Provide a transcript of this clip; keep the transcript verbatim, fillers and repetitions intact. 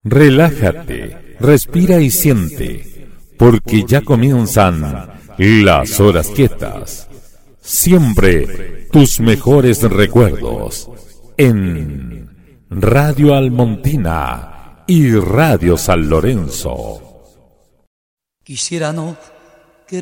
Relájate, respira y siente, porque ya comienzan las horas quietas. Siempre tus mejores recuerdos en Radio Almontina y Radio San Lorenzo. Quisiera no